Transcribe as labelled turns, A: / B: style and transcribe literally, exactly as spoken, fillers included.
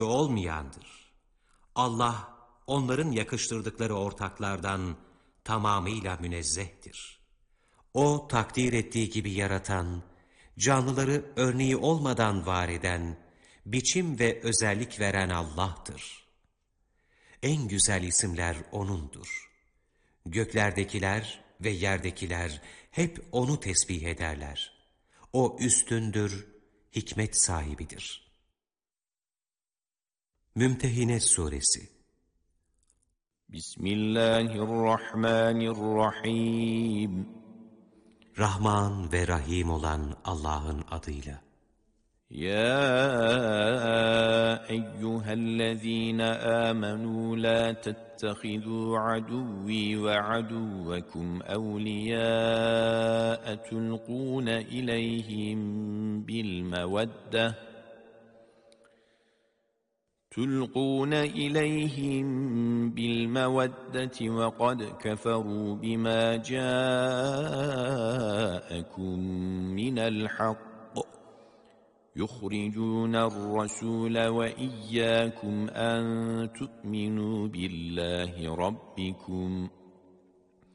A: olmayandır. Allah onların yakıştırdıkları ortaklardan tamamıyla münezzehtir. O takdir ettiği gibi yaratan, canlıları örneği olmadan var eden, biçim ve özellik veren Allah'tır. En güzel isimler O'nundur. Göklerdekiler ve yerdekiler hep O'nu tesbih ederler. O üstündür, hikmet sahibidir. Mümtehine Suresi.
B: Bismillahirrahmanirrahim.
A: Rahman ve Rahim olan Allah'ın adıyla.
B: Ya eyyühellezîne âmenû lâ tettehidû aduvvî ve aduvvekum evliyâe tulqûne ileyhim bilmevedde تُلْقُونَ إِلَيْهِمْ بِالْمَوَدَّةِ وَقَدْ كَفَرُوا بِمَا جَاءَكُمْ مِنَ الْحَقِّ يُخْرِجُونَ الرَّسُولَ وَإِيَّاكُمْ أَن تُؤْمِنُوا بِاللَّهِ رَبِّكُمْ